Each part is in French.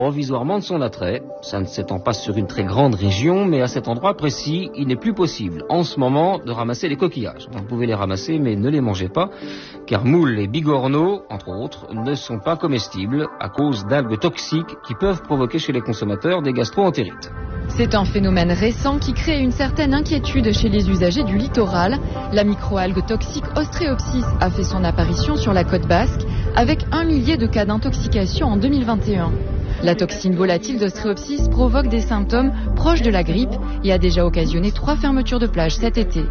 provisoirement de son attrait. Ça ne s'étend pas sur une très grande région, mais à cet endroit précis, il n'est plus possible en ce moment de ramasser les coquillages. Vous pouvez les ramasser, mais ne les mangez pas, car moules et bigorneaux, entre autres, ne sont pas comestibles à cause d'algues toxiques qui peuvent provoquer chez les consommateurs des gastro-entérites. C'est un phénomène récent qui crée une certaine inquiétude chez les usagers du littoral. La microalgue toxique Ostreopsis a fait son apparition sur la côte basque avec 1 millier de cas d'intoxication en 2021. La toxine volatile d'Ostreopsis provoque des symptômes proches de la grippe et a déjà occasionné 3 fermetures de plages cet été.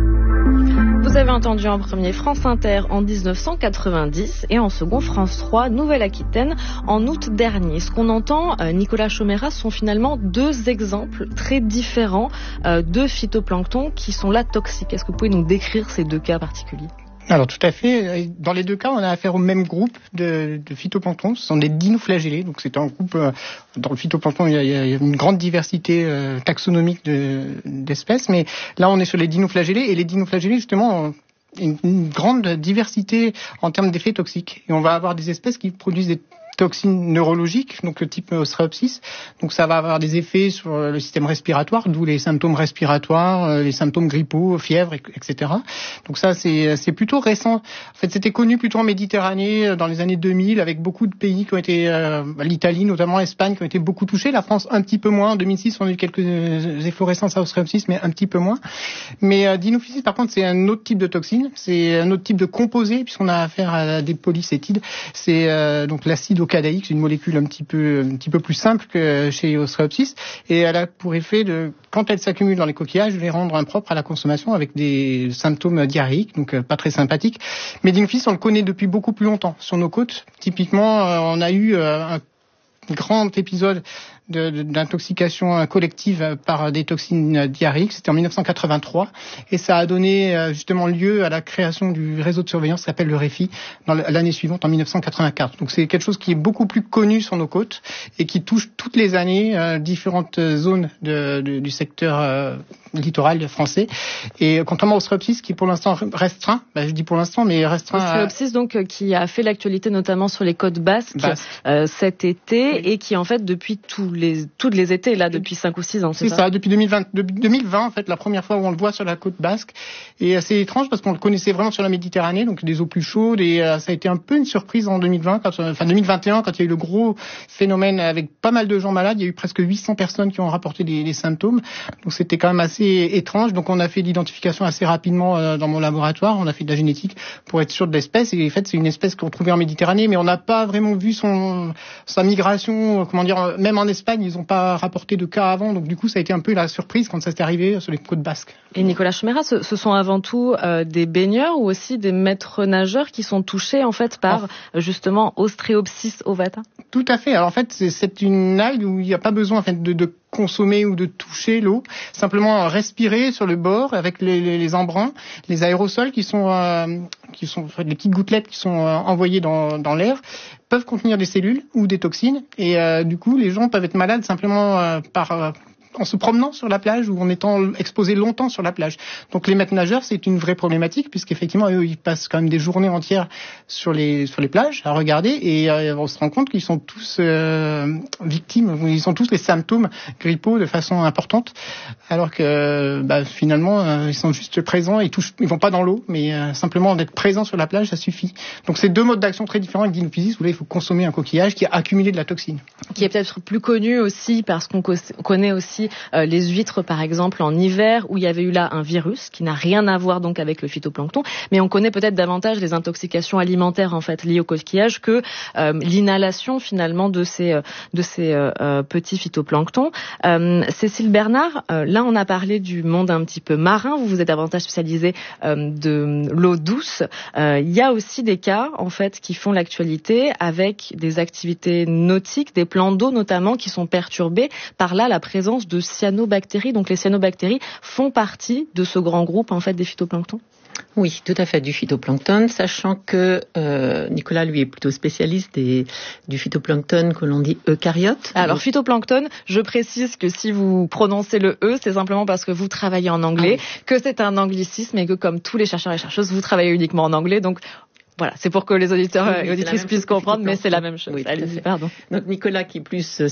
Vous avez entendu en premier France Inter en 1990 et en second France 3 Nouvelle-Aquitaine en août dernier. Ce qu'on entend, Nicolas Chaumérat, sont finalement 2 exemples très différents de phytoplancton qui sont là toxiques. Est-ce que vous pouvez nous décrire ces 2 cas particuliers ? Alors tout à fait. Dans les 2 cas, on a affaire au même groupe de phytoplancton. Ce sont des dinoflagellés. Donc c'est un groupe. Dans le phytoplancton, il y a une grande diversité taxonomique d'espèces. Mais là, on est sur les dinoflagellés. Et les dinoflagellés, justement, ont une grande diversité en termes d'effets toxiques. Et on va avoir des espèces qui produisent des toxines neurologiques, donc le type Ostreopsis. Donc ça va avoir des effets sur le système respiratoire, d'où les symptômes respiratoires, les symptômes grippaux, fièvre, etc. Donc ça, c'est plutôt récent. En fait, c'était connu plutôt en Méditerranée dans les années 2000, avec beaucoup de pays qui ont été, l'Italie notamment, l'Espagne, qui ont été beaucoup touchés. La France, un petit peu moins. En 2006, on a eu quelques efflorescences à Ostreopsis, mais un petit peu moins. Mais dinoflagellés, par contre, c'est un autre type de toxine. C'est un autre type de composé, puisqu'on a affaire à des polycétides. C'est donc l'acide ocadaïque, c'est une molécule un petit peu plus simple que chez Ostreopsis, et elle a pour effet de, quand elle s'accumule dans les coquillages, de les rendre impropres à la consommation avec des symptômes diarrhéiques, donc pas très sympathiques. Mais dinoflagellés, on le connaît depuis beaucoup plus longtemps sur nos côtes. Typiquement, on a eu un grand épisode d'intoxication collective par des toxines diarrhéiques. C'était en 1983 et ça a donné justement lieu à la création du réseau de surveillance qui s'appelle le REFI dans l'année suivante, en 1984. Donc c'est quelque chose qui est beaucoup plus connu sur nos côtes et qui touche toutes les années différentes zones du secteur littoral français. Et contrairement au Ostreopsis qui est pour l'instant restreint, je dis pour l'instant, mais restreint. Ostreopsis donc qui a fait l'actualité notamment sur les côtes basques cet été, oui. Et qui en fait depuis tous les étés là depuis 5 ou 6 ans. C'est ça, depuis 2020 en fait, la première fois où on le voit sur la côte basque. Et c'est étrange parce qu'on le connaissait vraiment sur la Méditerranée, donc des eaux plus chaudes, et ça a été un peu une surprise en 2021 quand il y a eu le gros phénomène avec pas mal de gens malades. Il y a eu presque 800 personnes qui ont rapporté des symptômes. Donc c'était quand même assez étrange. Donc on a fait l'identification assez rapidement dans mon laboratoire. On a fait de la génétique pour être sûr de l'espèce. Et en fait, c'est une espèce qu'on trouvait en Méditerranée, mais on n'a pas vraiment vu sa migration. Comment dire, même en Espagne, ils n'ont pas rapporté de cas avant. Donc du coup, ça a été un peu la surprise quand ça s'est arrivé sur les côtes basques. Et Nicolas Chaumérat, ce sont avant tout des baigneurs ou aussi des maîtres nageurs qui sont touchés en fait par justement Ostreopsis ovata? Tout à fait. Alors en fait, c'est une algue où il n'y a pas besoin en fait de consommer ou de toucher l'eau, simplement respirer sur le bord avec les embruns, les aérosols qui sont les petites gouttelettes qui sont envoyées dans l'air, peuvent contenir des cellules ou des toxines, et du coup les gens peuvent être malades simplement en se promenant sur la plage ou en étant exposés longtemps sur la plage. Donc les maîtres nageurs, c'est une vraie problématique puisqu'effectivement eux, ils passent quand même des journées entières sur les plages à regarder, et on se rend compte qu'ils sont tous victimes, ils ont tous les symptômes grippaux de façon importante, alors que finalement ils sont juste présents, ils vont pas dans l'eau, mais simplement d'être présents sur la plage, ça suffit. Donc c'est 2 modes d'action très différents avec dinoflagellés, où là il faut consommer un coquillage qui a accumulé de la toxine. Qui est peut-être plus connu aussi parce qu'on connaît aussi les huîtres par exemple en hiver où il y avait eu là un virus qui n'a rien à voir donc avec le phytoplancton, mais on connaît peut-être davantage les intoxications alimentaires en fait liées au coquillage que l'inhalation finalement de ces petits phytoplanctons. Cécile Bernard, là on a parlé du monde un petit peu marin, vous êtes davantage spécialisée de l'eau douce. Il y a aussi des cas en fait qui font l'actualité avec des activités nautiques, des plans d'eau notamment qui sont perturbés par là la présence de cyanobactéries. Donc les cyanobactéries font partie de ce grand groupe en fait des phytoplanctons. Oui, tout à fait, du phytoplancton, sachant que Nicolas, lui, est plutôt spécialiste du phytoplancton que l'on dit eucaryote. Alors, phytoplancton, je précise que si vous prononcez le E, c'est simplement parce que vous travaillez en anglais, que c'est un anglicisme et que comme tous les chercheurs et chercheuses, vous travaillez uniquement en anglais, donc voilà, c'est pour que les auditeurs et auditrices puissent comprendre, mais c'est la même chose. Oui, allez-y, pardon. Donc Nicolas, qui est plus